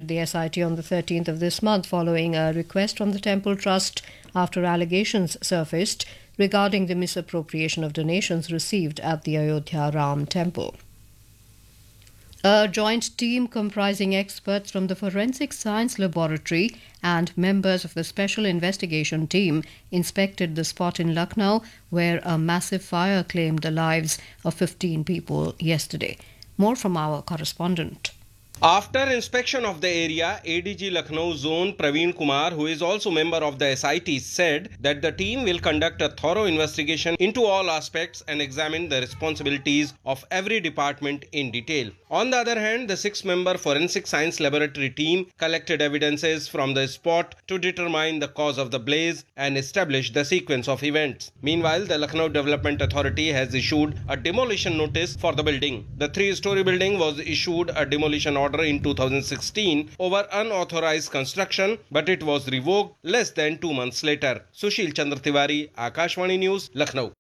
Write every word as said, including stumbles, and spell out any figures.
the S I T on the thirteenth of this month following a request from the Temple Trust after allegations surfaced regarding the misappropriation of donations received at the Ayodhya Ram Temple. A joint team comprising experts from the Forensic Science Laboratory and members of the Special Investigation Team inspected the spot in Lucknow where a massive fire claimed the lives of fifteen people yesterday. More from our correspondent. After inspection of the area, A D G Lucknow Zone Praveen Kumar, who is also member of the S I T, said that the team will conduct a thorough investigation into all aspects and examine the responsibilities of every department in detail. On the other hand, the six-member Forensic Science Laboratory team collected evidences from the spot to determine the cause of the blaze and establish the sequence of events. Meanwhile, the Lucknow Development Authority has issued a demolition notice for the building. The three-story building was issued a demolition order in two thousand sixteen over unauthorized construction, but it was revoked less than two months later. Sushil Chandra Tiwari, Akashvani News, Lucknow.